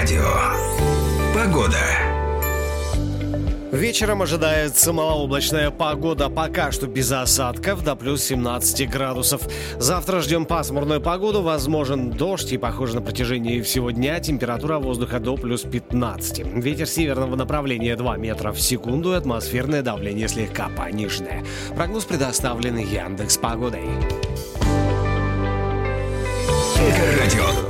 Эльдорадио. Погода. Вечером ожидается малооблачная погода, пока что без осадков, до плюс 17 градусов. Завтра ждем пасмурную погоду, возможен дождь и, похоже, на протяжении всего дня температура воздуха до плюс 15. Ветер северного направления 2 метра в секунду и атмосферное давление слегка пониженное. Прогноз предоставлен Яндекс.Погодой. Эльдорадио.